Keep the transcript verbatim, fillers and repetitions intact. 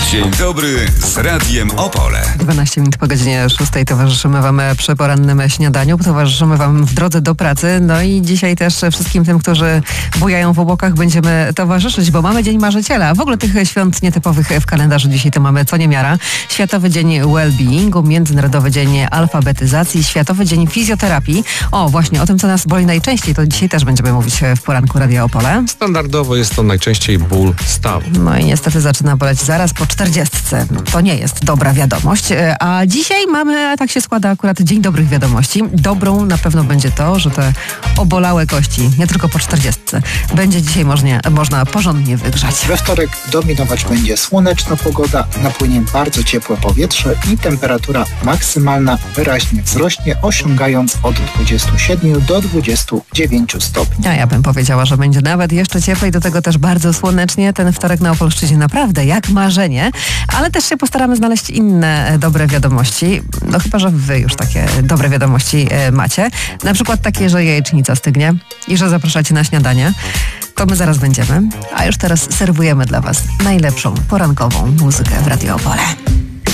Dzień dobry z Radiem Opole. dwanaście minut po godzinie szóstej towarzyszymy Wam przy porannym śniadaniu, towarzyszymy Wam w drodze do pracy, no i dzisiaj też wszystkim tym, którzy bujają w obłokach, będziemy towarzyszyć, bo mamy Dzień Marzyciela. W ogóle tych świąt nietypowych w kalendarzu dzisiaj to mamy co niemiara. Światowy Dzień Wellbeingu, Międzynarodowy Dzień Alfabetyzacji, Światowy Dzień Fizjoterapii. O, właśnie o tym, co nas boli najczęściej, to dzisiaj też będziemy mówić w poranku Radia Opole. Standardowo jest to najczęściej ból stawu. No i niestety zaczyna boleć zaraz po czterdziestce. To nie jest dobra wiadomość. A dzisiaj mamy, tak się składa, akurat dzień dobrych wiadomości. Dobrą na pewno będzie to, że te obolałe kości, nie tylko po czterdziestce, będzie dzisiaj można, można porządnie wygrzać. We wtorek dominować będzie słoneczna pogoda, napłynie bardzo ciepłe powietrze i temperatura maksymalna wyraźnie wzrośnie, osiągając od dwudziestu siedmiu do dwudziestu dziewięciu stopni. A ja bym powiedziała, że będzie nawet jeszcze cieplej, do tego też bardzo słonecznie. Ten wtorek na Opolszczyźnie naprawdę jak marzenie, ale też się postaramy znaleźć inne dobre wiadomości. No chyba, że wy już takie dobre wiadomości macie. Na przykład takie, że jajecznica stygnie i że zapraszacie na śniadanie. To my zaraz będziemy, a już teraz serwujemy dla Was najlepszą porankową muzykę w Radio Opole.